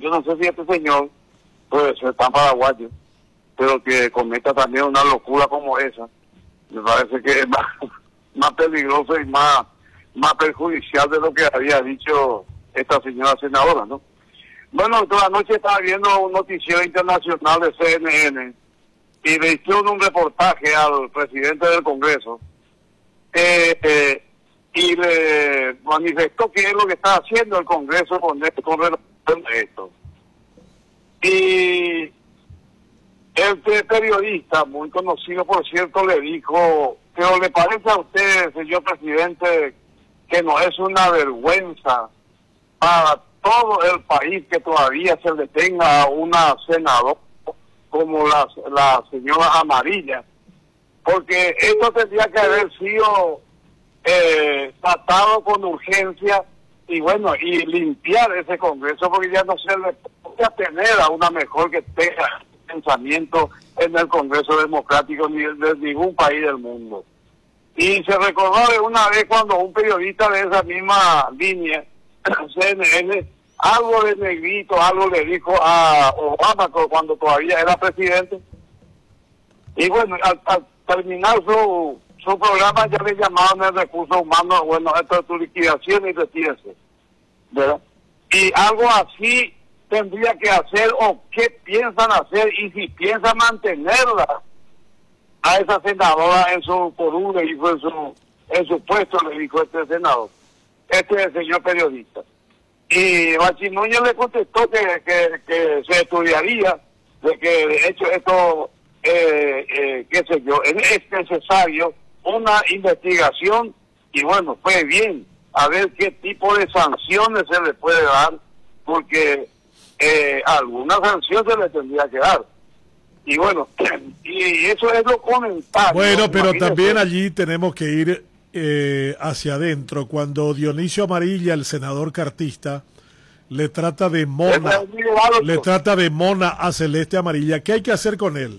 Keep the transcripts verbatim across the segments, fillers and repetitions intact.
yo no sé si este señor puede ser tan paraguayo, pero que cometa también una locura como esa, me parece que es más, más peligroso y más, más perjudicial de lo que había dicho esta señora senadora, ¿no? Bueno, toda la noche estaba viendo un noticiero internacional de C N N y le hicieron un reportaje al presidente del Congreso eh, eh, y le manifestó qué es lo que está haciendo el Congreso con, esto, con relación a esto. Y este periodista, muy conocido por cierto, le dijo, pero ¿le parece a usted, señor presidente, que no es una vergüenza para todo el país que todavía se detenga a una senadora como la, la señora Amarilla? Porque esto tendría que haber sido eh, tratado con urgencia y bueno, y limpiar ese Congreso, porque ya no se le puede tener a una mejor que tenga pensamiento en el Congreso Democrático ni de ningún país del mundo. Y se recordó de una vez cuando un periodista de esa misma línea, C N N, algo de negrito, algo le dijo a Obama cuando todavía era presidente. Y bueno, al, al terminar su, su programa ya le llamaban el recurso humano, bueno, esto es tu liquidación y retírese, ¿verdad? Y algo así tendría que hacer, o qué piensan hacer, y si piensan mantenerla a esa senadora en su curul, le dijo en su, en su puesto, le dijo este senador, este señor periodista. Y Bachi Núñez le contestó que, que, que se estudiaría, de que de hecho esto, eh, eh, qué sé yo, es, es necesario una investigación, y bueno, fue bien, a ver qué tipo de sanciones se le puede dar, porque eh, alguna sanción se le tendría que dar. Y bueno, y eso es lo comentario. Bueno, pero también allí tenemos que ir eh, hacia adentro. Cuando Dionisio Amarilla, el senador cartista, le trata de mona, le trata de mona a Celeste Amarilla, ¿qué hay que hacer con él?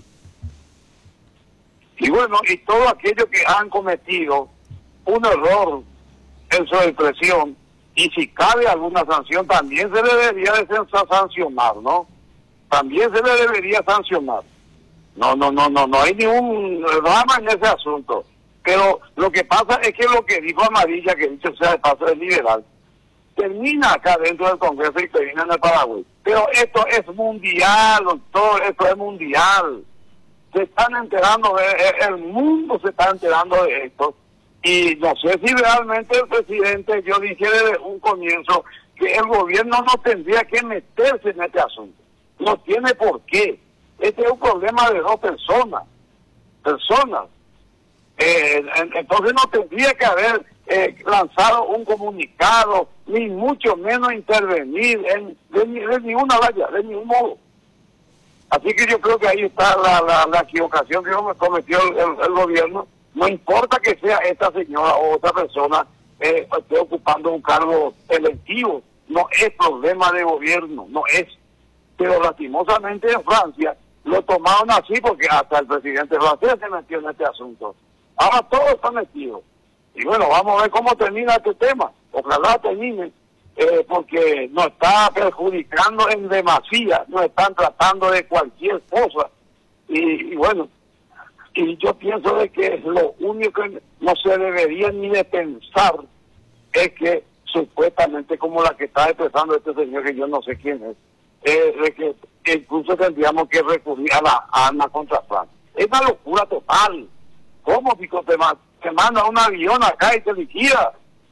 Y bueno, y todos aquellos que han cometido un error en su expresión, y si cabe alguna sanción, también se le debería de sancionar, ¿no? También se le debería sancionar. No, no, no, no, no hay ningún drama en ese asunto. Pero lo que pasa es que lo que dijo Amarilla, que dicho sea de paso es liberal, termina acá dentro del Congreso y termina en el Paraguay. Pero esto es mundial, doctor, esto es mundial. Se están enterando, de, el mundo se está enterando de esto. Y no sé si realmente el presidente, yo dije desde un comienzo, que el gobierno no tendría que meterse en este asunto. No tiene por qué. Este es un problema de dos personas. Personas. Eh, entonces no tendría que haber eh, lanzado un comunicado, ni mucho menos intervenir en, de, de ninguna valla, de ningún modo. Así que yo creo que ahí está la, la, la equivocación que cometió el, el, el gobierno. No importa que sea esta señora o otra persona eh, esté ocupando un cargo electivo, no es problema de gobierno, no es. Pero lastimosamente en Francia lo tomaron así porque hasta el presidente francés se metió en este asunto. Ahora todos están metidos. Y bueno, vamos a ver cómo termina este tema. Ojalá termine, eh, porque nos está perjudicando en demasía, nos están tratando de cualquier cosa. Y, y bueno, y yo pienso de que lo único que no se debería ni de pensar es que supuestamente como la que está expresando este señor, que yo no sé quién es, eh, de que, que incluso tendríamos que recurrir a la arma contra Francia. Es una locura total. ¿Cómo si te, te manda un avión acá y te liquida?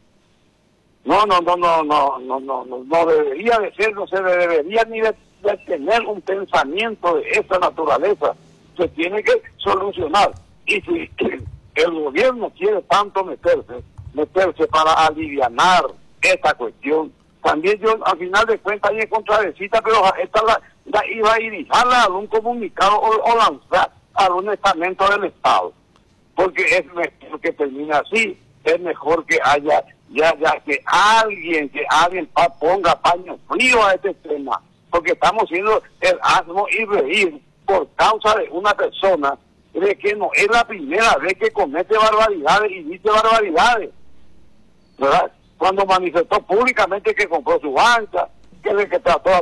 No, no, no, no, no, no, no, no, no debería de ser, no se debería ni de, de tener un pensamiento de esa naturaleza. Se tiene que solucionar. Y si el gobierno quiere tanto meterse, meterse para alivianar esta cuestión, también yo al final de cuentas ahí en contradecita, pero esta la, la iba a dirigirla a algún comunicado o, o lanzar a algún estamento del Estado. Porque es mejor que termine así, es mejor que haya, ya, ya, que alguien, que alguien pa, ponga paño frío a este tema, porque estamos siendo el asno y reír por causa de una persona de que no es la primera vez que comete barbaridades y dice barbaridades, ¿verdad? Cuando manifestó públicamente que compró su banca, que, que trató